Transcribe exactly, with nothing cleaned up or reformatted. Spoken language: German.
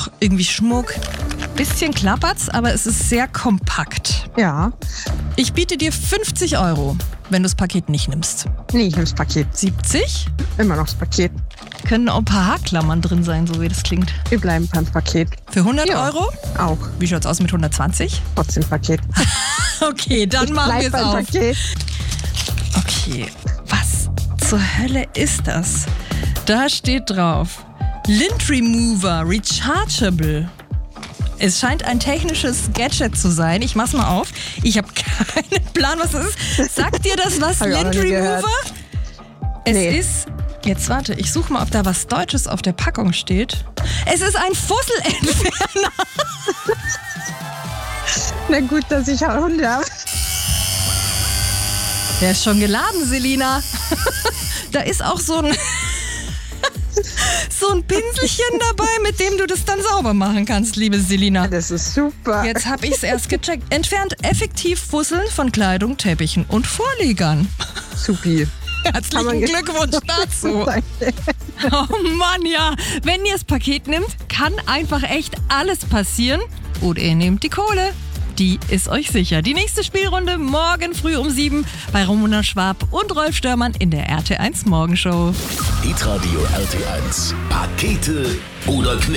auch irgendwie Schmuck. Bisschen klappert's, aber es ist sehr kompakt. Ja. Ich biete dir fünfzig Euro, wenn du das Paket nicht nimmst. Nee, ich nehme das Paket. siebzig? Immer noch das Paket. Können auch ein paar Haarklammern drin sein, so wie das klingt. Wir bleiben beim Paket. Für hundert Ja. Euro? Auch. Wie schaut's aus mit hundertzwanzig? Trotzdem Paket. Okay, dann Ich machen bleib wir es beim auf. Paket. Okay, was zur Hölle ist das? Da steht drauf: Lint Remover Rechargeable. Es scheint ein technisches Gadget zu sein. Ich mach's mal auf. Ich habe keinen Plan, was das ist. Sagt dir das was, Hab ich auch Lint noch nie Remover? gehört. Es Nee. ist... Jetzt warte, ich suche mal, ob da was Deutsches auf der Packung steht. Es ist ein Fusselentferner. Na gut, dass ich auch Hunde habe. Der ist schon geladen, Selina. Da ist auch so ein... so ein Pinselchen dabei, mit dem du das dann sauber machen kannst, liebe Selina. Das ist super. Jetzt habe ich es erst gecheckt. Entfernt effektiv Fusseln von Kleidung, Teppichen und Vorlegern. Supi. Herzlichen Kann man- Glückwunsch dazu. Danke. Oh Mann, ja. Wenn ihr das Paket nimmt, kann einfach echt alles passieren. Oder ihr nehmt die Kohle. Die ist euch sicher. Die nächste Spielrunde morgen früh um sieben bei Ramona Schwab und Rolf Störmann in der R T eins Morgenshow. Hitradio R T eins. Pakete oder Knick.